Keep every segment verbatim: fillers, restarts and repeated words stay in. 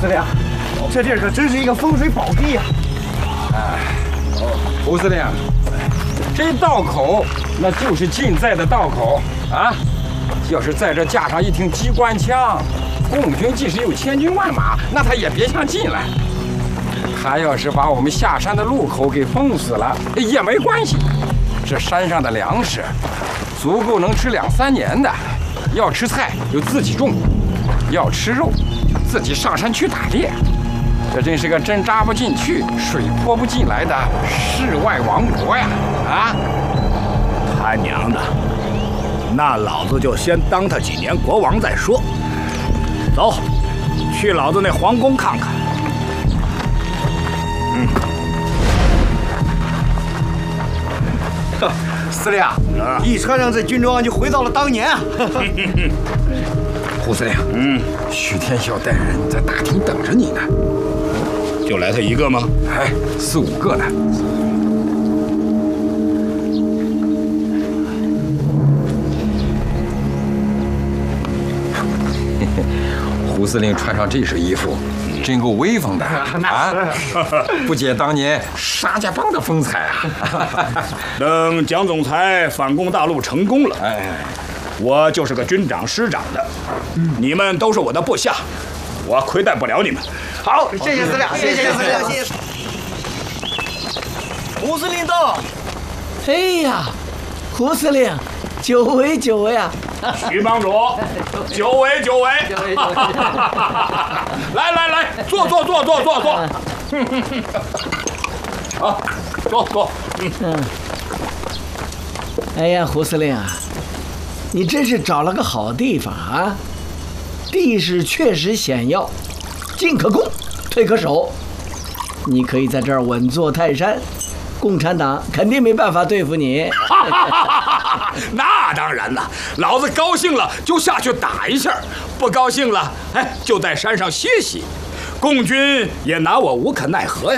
司令，这地儿可真是一个风水宝地呀！ 哎，胡司令，这道口那就是晋在的道口啊！要是在这架上一挺机关枪，共军即使有千军万马，那他也别想进来。他要是把我们下山的路口给封死了，也没关系。这山上的粮食足够能吃两三年的。要吃菜就自己种，要吃肉就自己上山去打猎。这真是个针扎不进去、水泼不进来的世外王国呀！啊！ 他娘的！那老子就先当他几年国王再说。走，去老子那皇宫看看。嗯。 司令，一穿上这军装就回到了当年啊！ 胡司令，嗯，许天笑带人在大厅等着你呢。 就来他一个吗？ 哎，四五个呢。胡司令穿上这身衣服，真够威风的啊！不解当年沙家浜的风采啊！ 等蒋总裁反攻大陆成功了，哎，我就是个军长师长的，你们都是我的部下，我亏待不了你们。 好，谢谢司令，谢谢司令，谢谢。胡司令到。 哎呀，胡司令，久违久违啊！ 徐帮主，久违久违！来来来，坐坐坐坐坐坐。好，坐坐。 嗯。哎呀，胡司令啊，你真是找了个好地方啊！地势确实险要，进可攻，退可守。你可以在这儿稳坐泰山，共产党肯定没办法对付你。 那当然了，老子高兴了就下去打一下，不高兴了，哎，就在山上歇息。共军也拿我无可奈何呀。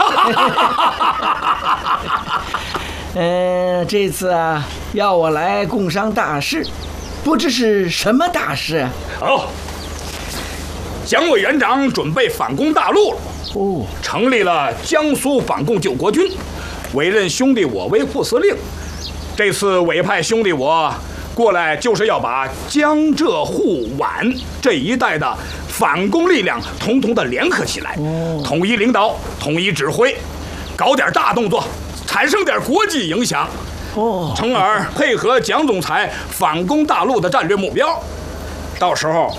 嗯，这次啊，要我来共商大事，不知是什么大事啊？ 哦，蒋委员长准备反攻大陆了。哦，成立了江苏反共救国军，委任兄弟我为副司令。这次委派兄弟我过来，就是要把江浙沪皖这一带的反攻力量统统的联合起来，哦、统一领导，统一指挥，搞点大动作，产生点国际影响，哦，从而配合蒋总裁反攻大陆的战略目标。到时候